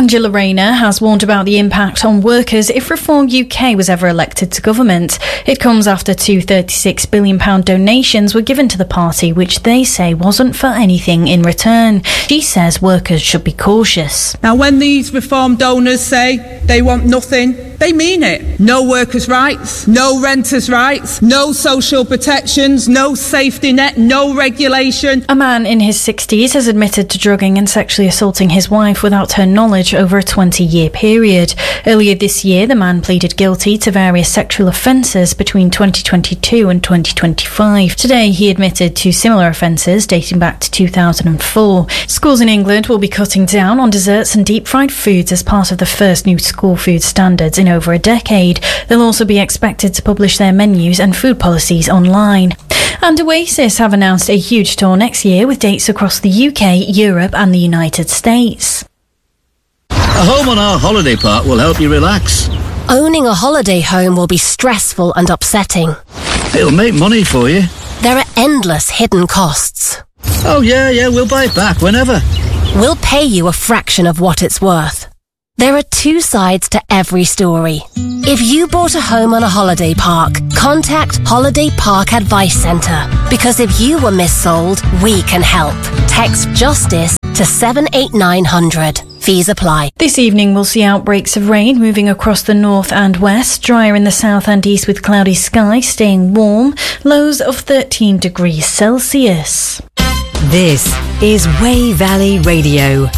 Angela Rayner has warned about the impact on workers if Reform UK was ever elected to government. It comes after two £36 billion donations were given to the party, which they say wasn't for anything in return. She says workers should be cautious. Now, when these Reform donors say they want nothing, they mean it. No workers' rights, no renters' rights, no social protections, no safety net, no regulation. A man in his 60s has admitted to drugging and sexually assaulting his wife without her knowledge over a 20-year period. Earlier this year, the man pleaded guilty to various sexual offences between 2022 and 2025. Today, he admitted to similar offences dating back to 2004. Schools in England will be cutting down on desserts and deep-fried foods as part of the first new school food standards in over a decade. They'll also be expected to publish their menus and food policies online. And Oasis have announced a huge tour next year with dates across the UK, Europe and the United States. A home on our holiday park will help you relax. Owning a holiday home will be stressful and upsetting. It'll make money for you. There are endless hidden costs. Oh yeah, we'll buy it back whenever. We'll pay you a fraction of what it's worth. There are two sides to every story. If you bought a home on a holiday park, contact Holiday Park Advice Centre. Because if you were missold, we can help. Text JUSTICE to 78900. Fees apply. This evening we'll see outbreaks of rain moving across the north and west, drier in the south and east with cloudy skies, staying warm, lows of 13 degrees Celsius. This is Way Valley Radio.